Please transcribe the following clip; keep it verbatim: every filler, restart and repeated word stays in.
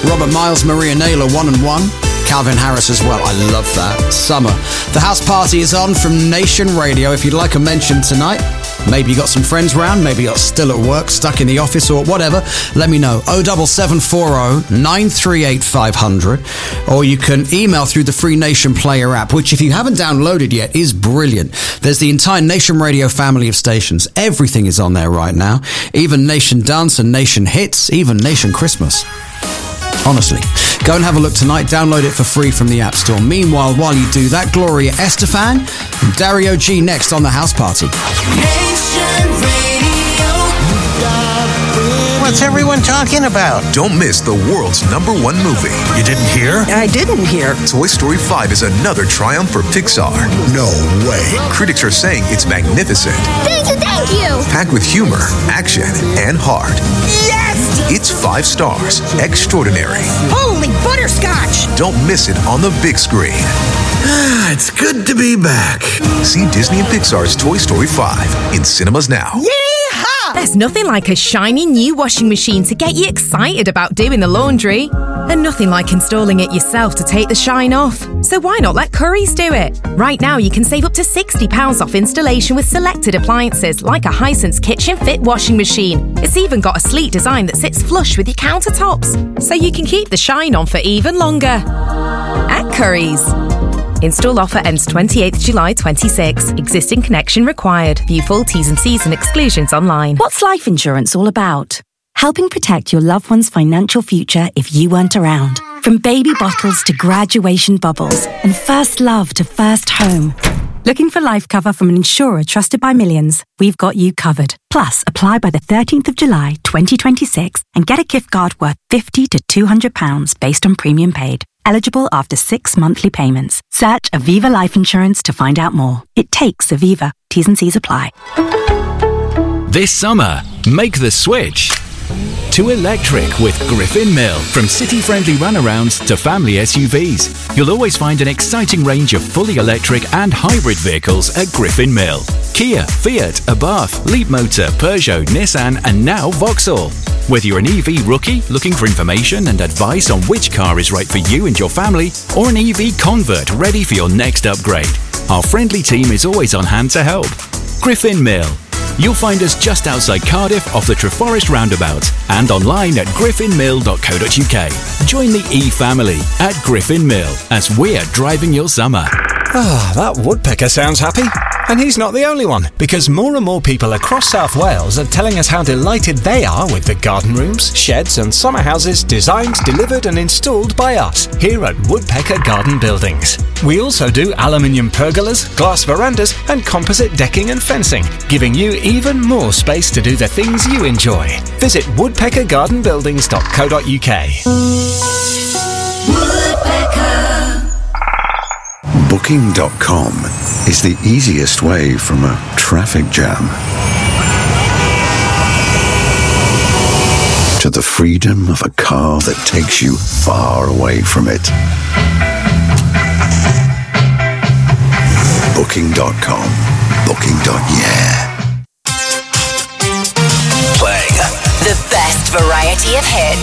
Robert Miles, Maria Naylor, One and One. Calvin Harris as well. I love that. Summer. The house party is on from Nation Radio. If you'd like a mention tonight, maybe you got some friends round, maybe you're still at work, stuck in the office or whatever, let me know. oh seven seven four oh, nine three eight, five hundred. Or you can email through the free Nation Player app, which if you haven't downloaded yet is brilliant. There's the entire Nation Radio family of stations. Everything is on there right now. Even Nation Dance and Nation Hits, even Nation Christmas. Honestly, go and have a look tonight. Download it for free from the App Store. Meanwhile, while you do that, Gloria Estefan and Dario G next on the house party. Nation Radio. What's everyone talking about? Don't miss the world's number one movie. You didn't hear? I didn't hear. Toy Story five is another triumph for Pixar. No way. Critics are saying it's magnificent. Thank you, thank you. Packed with humor, action, and heart. Yes! It's five stars. Extraordinary. Holy butterscotch! Don't miss it on the big screen. It's good to be back. See Disney and Pixar's Toy Story five in cinemas now. Yeehaw! There's nothing like a shiny new washing machine to get you excited about doing the laundry. And nothing like installing it yourself to take the shine off. So why not let Currys do it? Right now you can save up to sixty pounds off installation with selected appliances like a Hisense Kitchen Fit washing machine. It's even got a sleek design that sits flush with your countertops, so you can keep the shine on for even longer. At Currys. Install offer ends twenty-eighth of July twenty-six. Existing connection required. View full T's and C's and exclusions online. What's life insurance all about? Helping protect your loved one's financial future if you weren't around. From baby bottles to graduation bubbles and first love to first home. Looking for life cover from an insurer trusted by millions? We've got you covered. Plus, apply by the thirteenth of July twenty twenty-six and get a gift card worth fifty to two hundred pounds based on premium paid. Eligible after six monthly payments. Search Aviva Life Insurance to find out more. It takes Aviva. T's and C's apply. This summer, make the switch to electric with Griffin Mill. From city-friendly runarounds to family S U Vs, you'll always find an exciting range of fully electric and hybrid vehicles at Griffin Mill. Kia, Fiat, Abarth, Leapmotor, Peugeot, Nissan and now Vauxhall. Whether you're an E V rookie looking for information and advice on which car is right for you and your family, or an E V convert ready for your next upgrade, our friendly team is always on hand to help. Griffin Mill. You'll find us just outside Cardiff off the Treforest roundabout and online at griffin mill dot co dot uk. Join the E-family at Griffin Mill as we're driving your summer. Ah, that woodpecker sounds happy. And he's not the only one, because more and more people across South Wales are telling us how delighted they are with the garden rooms, sheds and summer houses designed, delivered and installed by us here at Woodpecker Garden Buildings. We also do aluminium pergolas, glass verandas and composite decking and fencing, giving you even more space to do the things you enjoy. Visit woodpecker garden buildings dot co dot uk. Woodpecker. Booking dot com is the easiest way from a traffic jam to the freedom of a car that takes you far away from it. Booking dot com. Booking. Yeah. Playing the best variety of hits.